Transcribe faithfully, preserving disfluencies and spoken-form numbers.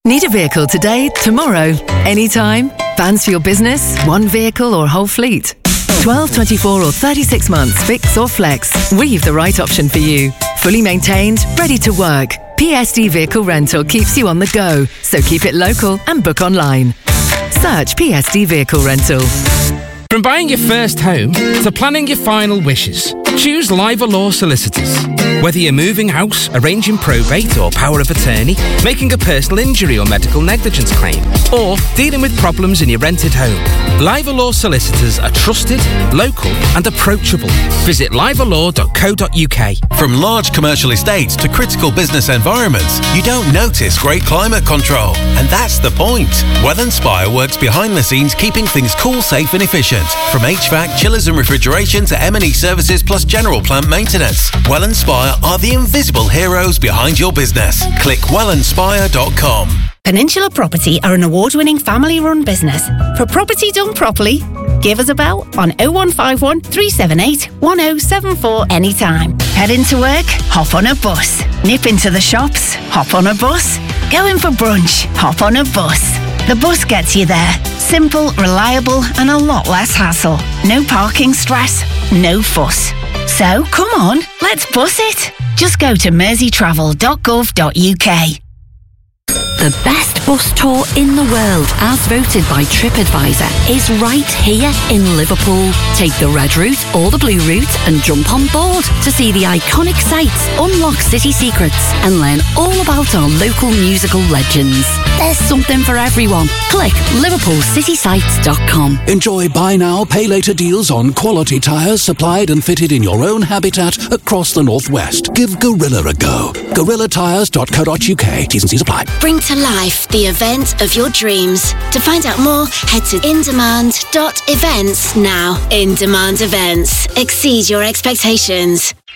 Need a vehicle today, tomorrow, anytime? Vans for your business, one vehicle or whole fleet? twelve, twenty-four or thirty-six months, fix or flex. We've the right option for you. Fully maintained, ready to work. P S D Vehicle Rental keeps you on the go, so keep it local and book online. Search P S D Vehicle Rental. From buying your first home to planning your final wishes, choose Liver Law Solicitors. Whether you're moving house, arranging probate or power of attorney, making a personal injury or medical negligence claim, or dealing with problems in your rented home, Liver Law Solicitors are trusted, local and approachable. Visit liver law dot co dot uk. From large commercial estates to critical business environments, you don't notice great climate control. And that's the point. Wellinspire works behind the scenes keeping things cool, safe and efficient. From H V A C, chillers and refrigeration to M and E services plus general plant maintenance. Wellinspire are the invisible heroes behind your business. Click wellinspire dot com. Peninsula Property are an award-winning family-run business. For property done properly, give us a bell on oh one five one, three seven eight, one oh seven four anytime. Head into work? Hop on a bus. Nip into the shops? Hop on a bus. Go in for brunch? Hop on a bus. The bus gets you there. Simple, reliable and a lot less hassle. No parking stress, no fuss. So, come on, let's bus it. Just go to mersey travel dot gov dot uk. The best bus tour in the world, as voted by TripAdvisor, is right here in Liverpool. Take the red route or the blue route and jump on board to see the iconic sights, unlock city secrets and learn all about our local musical legends. There's something for everyone. Click liverpool city sights dot com. Enjoy buy now, pay later deals on quality tyres supplied and fitted in your own habitat across the northwest. Give Gorilla a go. gorilla tyres dot co dot uk. T's and C's apply. Bring to life the event of your dreams. To find out more, head to in demand dot events now. In Demand Events. Exceed your expectations.